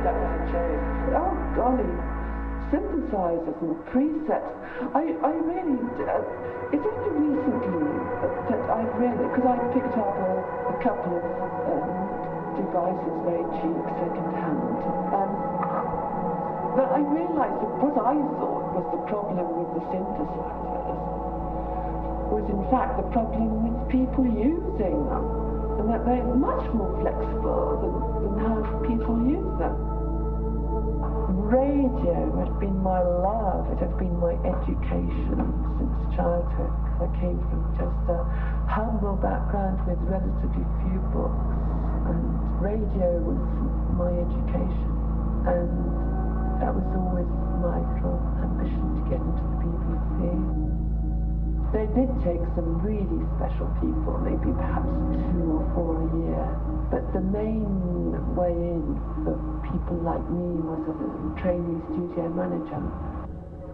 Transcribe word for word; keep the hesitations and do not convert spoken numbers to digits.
that was a joke. Oh, golly. Synthesizers and presets. I, I really, uh, it's only recently that I've really, because I picked up a, a couple of um, devices very cheap, second hand, um, but I realised that what I thought was the problem with the synthesizers was in fact the problem with people using them, and that they're much more flexible than, than how people use them. Radio has been my love, it has been my education since childhood. I came from just a humble background with relatively few books, and radio was my education, and that was always my little ambition to get into the B B C. They did take some really special people, maybe perhaps two or four a year, but the main way in for people like me was as a trainee studio manager.